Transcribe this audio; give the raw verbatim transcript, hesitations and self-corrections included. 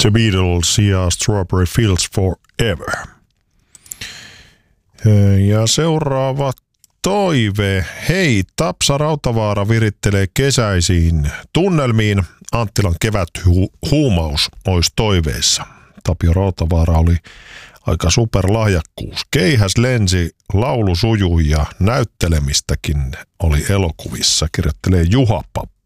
The Beatles ja Strawberry Fields Forever. Ja seuraava toive. Hei, Tapsa Rautavaara virittelee kesäisiin tunnelmiin. Anttilan keväthuumaus olisi toiveissa. Tapio Rautavaara oli aika superlahjakkuus. Keihäs lensi, laulu sujui ja näyttelemistäkin oli elokuvissa, kirjoittelee Juha Papp.